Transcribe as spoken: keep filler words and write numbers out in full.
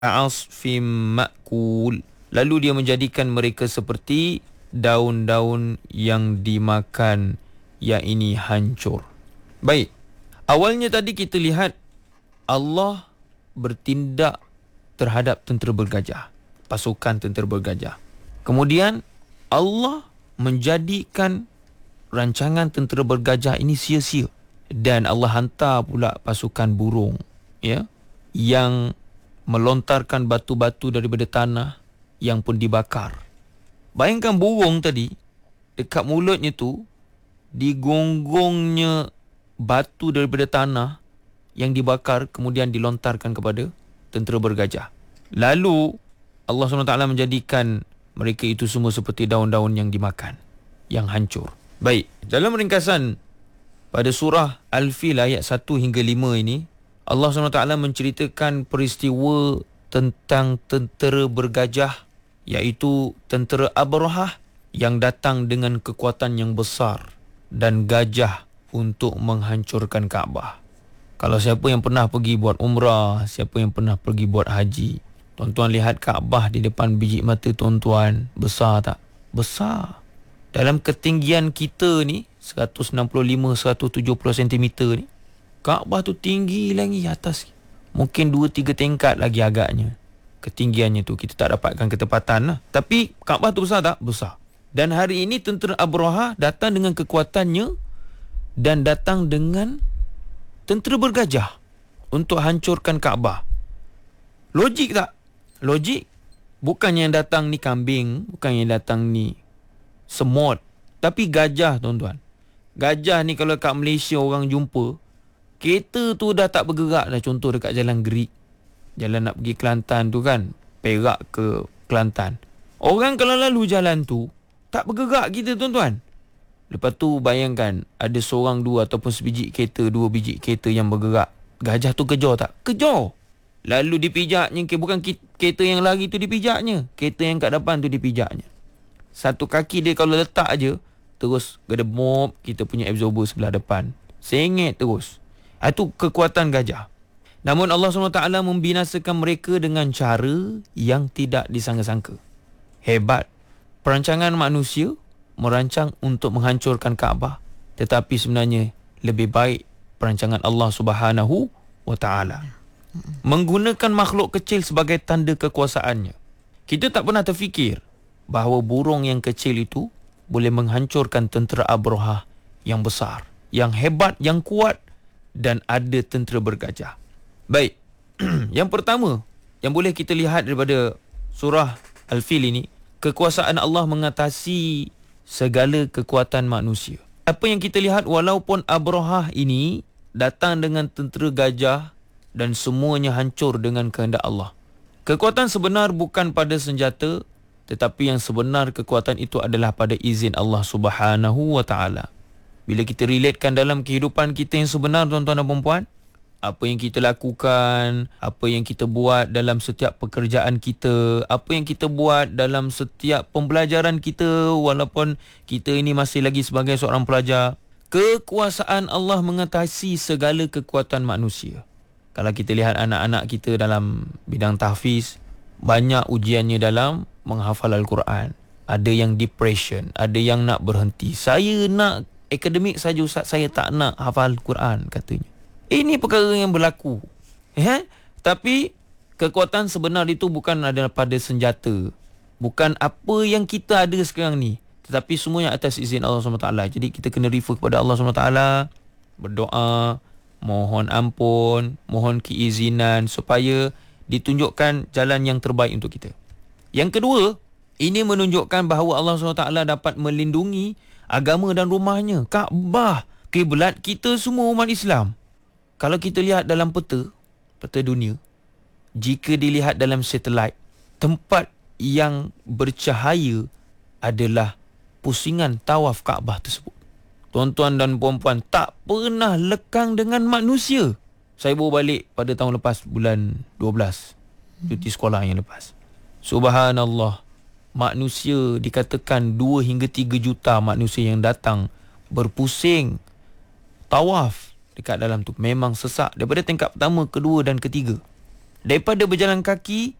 ka'asfim ma'kul. Lalu dia menjadikan mereka seperti daun-daun yang dimakan, yang ini hancur. Baik. Awalnya tadi kita lihat Allah bertindak terhadap tentera bergajah, pasukan tentera bergajah. Kemudian Allah menjadikan rancangan tentera bergajah ini sia-sia, dan Allah hantar pula pasukan burung, ya, yang melontarkan batu-batu daripada tanah yang pun dibakar. Bayangkan burung tadi, dekat mulutnya tu digonggongnya batu daripada tanah yang dibakar, kemudian dilontarkan kepada tentera bergajah. Lalu Allah subhanahu wa taala menjadikan mereka itu semua seperti daun-daun yang dimakan, yang hancur. Baik, dalam ringkasan pada surah Al-Fil ayat satu hingga lima ini, Allah subhanahu wa taala menceritakan peristiwa tentang tentera bergajah, iaitu tentera Abrahah yang datang dengan kekuatan yang besar dan gajah untuk menghancurkan Kaabah. Kalau siapa yang pernah pergi buat umrah, siapa yang pernah pergi buat haji, tuan-tuan lihat Kaabah di depan biji mata tuan-tuan, besar tak? Besar. Dalam ketinggian kita ni, seratus enam puluh lima sampai seratus tujuh puluh sentimeter ni, Kaabah tu tinggi lagi atas. Mungkin dua tiga tingkat lagi agaknya. Ketinggiannya tu kita tak dapatkan ketepatan lah. Tapi Kaabah tu besar tak? Besar. Dan hari ini tentera Abrahah datang dengan kekuatannya dan datang dengan tentera bergajah untuk hancurkan Kaabah. Logik tak? Logik. Bukan yang datang ni kambing, bukan yang datang ni semut, tapi gajah, tuan-tuan. Gajah ni kalau kat Malaysia orang jumpa, kereta tu dah tak bergerak dah. Contoh dekat Jalan Gerik, jalan nak pergi Kelantan tu kan, Perak ke Kelantan, orang kalau lalu jalan tu tak bergerak kita, tuan-tuan. Lepas tu bayangkan ada seorang dua ataupun sebiji kereta, dua biji kereta yang bergerak, gajah tu kejar tak? Kejar. Lalu dipijaknya, bukan kereta yang lari tu dipijaknya, kereta yang kat depan tu dipijaknya. Satu kaki dia kalau letak aje, terus gedebop kita punya absorber sebelah depan, sengit terus. Itu kekuatan gajah. Namun Allah subhanahu wa taala membinasakan mereka dengan cara yang tidak disangka-sangka. Hebat. Perancangan manusia merancang untuk menghancurkan Kaabah, tetapi sebenarnya lebih baik perancangan Allah Subhanahu wa taala. Menggunakan makhluk kecil sebagai tanda kekuasaannya. Kita tak pernah terfikir bahawa burung yang kecil itu boleh menghancurkan tentera Abrahah yang besar, yang hebat, yang kuat, dan ada tentera bergajah. Baik. Yang pertama yang boleh kita lihat daripada surah Al-Fil ini, kekuasaan Allah mengatasi segala kekuatan manusia. Apa yang kita lihat, walaupun Abrahah ini datang dengan tentera gajah dan semuanya hancur dengan kehendak Allah. Kekuatan sebenar bukan pada senjata, tetapi yang sebenar kekuatan itu adalah pada izin Allah Subhanahu wa taala. Bila kita relatekan dalam kehidupan kita yang sebenar, tuan-tuan dan puan-puan, apa yang kita lakukan, apa yang kita buat dalam setiap pekerjaan kita, apa yang kita buat dalam setiap pembelajaran kita, walaupun kita ini masih lagi sebagai seorang pelajar, kekuasaan Allah mengatasi segala kekuatan manusia. Kalau kita lihat anak-anak kita dalam bidang tahfiz, banyak ujiannya dalam menghafal Al-Quran. Ada yang depression, ada yang nak berhenti. Saya nak akademik saja Ustaz, saya tak nak hafal Al-Quran, katanya. Ini perkara yang berlaku. Eh? Tapi kekuatan sebenar itu bukan ada pada senjata. Bukan apa yang kita ada sekarang ni. Tetapi semuanya atas izin Allah subhanahu wa taala. Jadi kita kena refer kepada Allah subhanahu wa taala, berdoa, mohon ampun, mohon keizinan supaya ditunjukkan jalan yang terbaik untuk kita. Yang kedua, ini menunjukkan bahawa Allah subhanahu wa taala dapat melindungi agama dan rumahnya, Kaabah, kiblat kita semua umat Islam. Kalau kita lihat dalam peta, peta dunia, jika dilihat dalam satelit, tempat yang bercahaya adalah pusingan tawaf Kaabah tersebut. Tuan-tuan dan puan-puan, tak pernah lekang dengan manusia. Saya baru balik pada tahun lepas, bulan dua belas, cuti sekolah yang lepas. Subhanallah, manusia dikatakan dua hingga tiga juta manusia yang datang berpusing tawaf dekat dalam tu. Memang sesak daripada tingkat pertama, kedua dan ketiga. daripada berjalan kaki